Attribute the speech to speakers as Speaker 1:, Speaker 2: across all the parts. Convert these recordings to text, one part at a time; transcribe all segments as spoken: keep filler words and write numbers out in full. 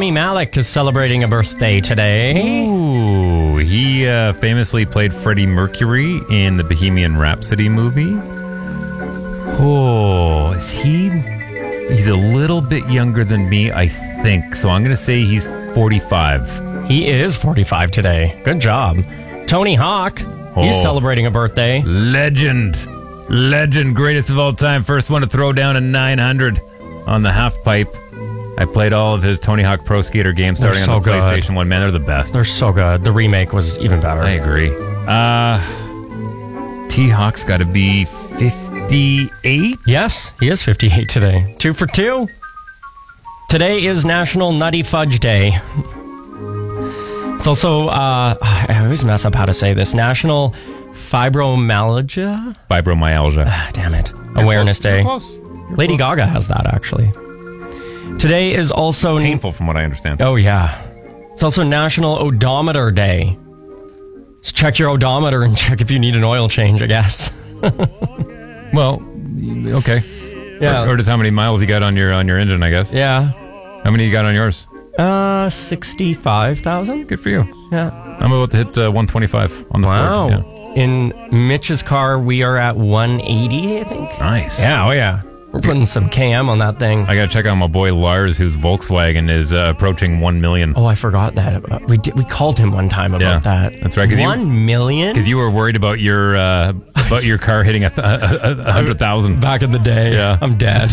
Speaker 1: Rami Malek is celebrating a birthday today.
Speaker 2: Ooh, he uh, famously played Freddie Mercury in the Bohemian Rhapsody movie. Oh, is he... He's a little bit younger than me, I think. So I'm going to say he's forty-five.
Speaker 1: He is forty-five today. Good job. Tony Hawk, oh, he's celebrating a birthday.
Speaker 2: Legend. Legend. Greatest of all time. First one to throw down a nine hundred on the half pipe. I played all of his Tony Hawk Pro Skater games starting
Speaker 1: so
Speaker 2: on the
Speaker 1: good.
Speaker 2: PlayStation one. Man, they're the best.
Speaker 1: They're so good. The remake was even better.
Speaker 2: I agree. Uh, T-Hawk's got to be fifty-eight?
Speaker 1: Yes, he is fifty-eight today. Two for two. Today is National Nutty Fudge Day. It's also, uh, I always mess up how to say this, National Fibromyalgia?
Speaker 2: Fibromyalgia.
Speaker 1: Ah, damn it. You're Awareness
Speaker 2: close.
Speaker 1: Day.
Speaker 2: You're close. You're
Speaker 1: Lady
Speaker 2: close.
Speaker 1: Gaga has that, actually. Today is also...
Speaker 2: Painful from what I understand.
Speaker 1: Oh, yeah. It's also National Odometer Day. Just check your odometer and check if you need an oil change, I guess.
Speaker 2: Well, okay.
Speaker 1: Yeah.
Speaker 2: Or, or just how many miles you got on your on your engine, I guess.
Speaker 1: Yeah.
Speaker 2: How many you got on yours?
Speaker 1: Uh, sixty-five thousand.
Speaker 2: Good for you.
Speaker 1: Yeah.
Speaker 2: I'm about to hit uh, one twenty-five on the
Speaker 1: Wow.
Speaker 2: Ford. Yeah.
Speaker 1: In Mitch's car, we are at one eighty, I think.
Speaker 2: Nice.
Speaker 1: Yeah, oh yeah. We're putting some K M on that thing.
Speaker 2: I got to check out my boy Lars, whose Volkswagen is uh, approaching one million.
Speaker 1: Oh, I forgot that. Uh, We did, we called him one time about
Speaker 2: Yeah,
Speaker 1: that.
Speaker 2: that's right, 'cause you-
Speaker 1: One million?
Speaker 2: Because you were worried about your uh, about your car hitting a, th- a, a, a hundred thousand.
Speaker 1: Back in the day.
Speaker 2: Yeah.
Speaker 1: I'm dead.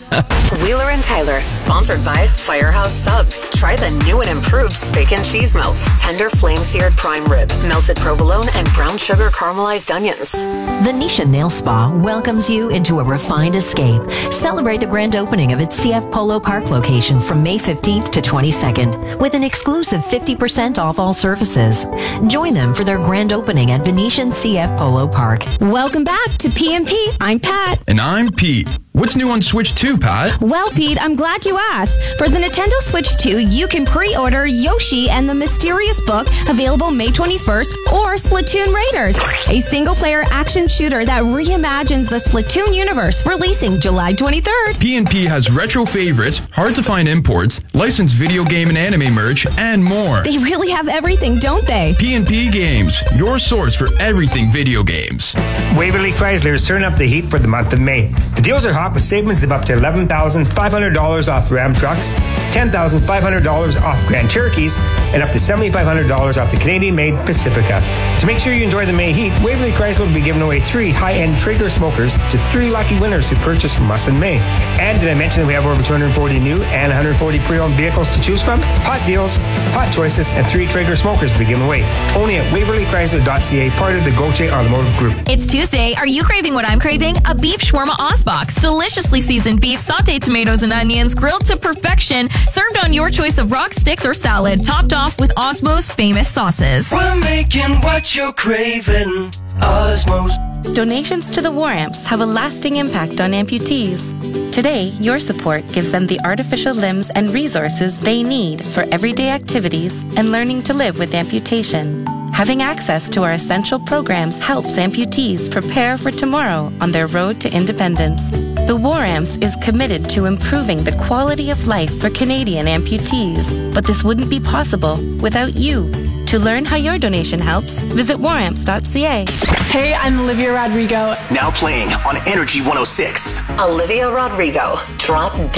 Speaker 3: Wheeler and Tyler, sponsored by Firehouse Subs. Try the new and improved steak and cheese melt. Tender flame-seared prime rib, melted provolone, and brown sugar caramelized onions.
Speaker 4: Venetia Nail Spa welcomes you into a refined escape. Celebrate the grand opening of its C F Polo Park location from May fifteenth to twenty-second with an exclusive fifty percent off all services. Join them for their grand opening at Venetian C F Polo Park.
Speaker 5: Welcome back to P and P. I'm Pat.
Speaker 6: And I'm Pete. What's new on Switch two, Pat?
Speaker 5: Well, Pete, I'm glad you asked. For the Nintendo Switch two, you can pre-order Yoshi and the Mysterious Book, available May twenty-first, or Splatoon Raiders, a single-player action shooter that reimagines the Splatoon universe, releasing July twenty-third.
Speaker 6: P and P has retro favorites, hard-to-find imports, licensed video game and anime merch, and more.
Speaker 5: They really have everything, don't they?
Speaker 6: P and P Games, your source for everything video games.
Speaker 7: Waverly Chrysler is turning up the heat for the month of May. The deals are hot with savings of up to eleven thousand five hundred dollars off Ram trucks, ten thousand five hundred dollars off Grand Cherokees, and up to seven thousand five hundred dollars off the Canadian-made Pacifica. To make sure you enjoy the May heat, Waverly Chrysler will be giving away three high-end Traeger smokers to three lucky winners who purchase from us in May. And did I mention that we have over two hundred forty new and one hundred forty pre-owned vehicles to choose from? Hot deals, hot choices, and three Traeger smokers to be given away. Only at waverly chrysler dot c a, part of the Goche Automotive Group.
Speaker 8: It's Tuesday. Are you craving what I'm craving? A beef shawarma Osbox. Deliciously seasoned beef, sauteed tomatoes and onions, grilled to perfection, served on your choice of rock sticks or salad, topped off with Osmo's famous sauces.
Speaker 9: We're making what you're craving, Osmos.
Speaker 10: Donations to the War Amps have a lasting impact on amputees. Today, your support gives them the artificial limbs and resources they need for everyday activities and learning to live with amputation. Having access to our essential programs helps amputees prepare for tomorrow on their road to independence. The War Amps is committed to improving the quality of life for Canadian amputees, but this wouldn't be possible without you. To learn how your donation helps, visit war amps dot c a.
Speaker 11: Hey, I'm Olivia Rodrigo.
Speaker 9: Now playing on Energy one oh six.
Speaker 3: Olivia Rodrigo, Drop Dead.